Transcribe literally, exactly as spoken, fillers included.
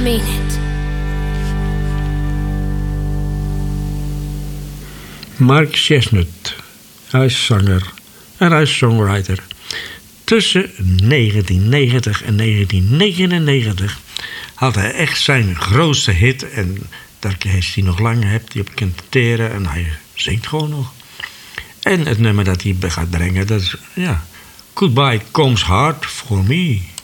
mean it. Mark Chestnut, hij is zanger en hij is songwriter. Tussen negentien negentig en negentien negenennegentig had hij echt zijn grootste hit. En daar heeft hij nog lang hebt hij op kenteren en hij zingt gewoon nog. En het nummer dat hij gaat brengen, dat is, ja, Goodbye Comes Hard For Me.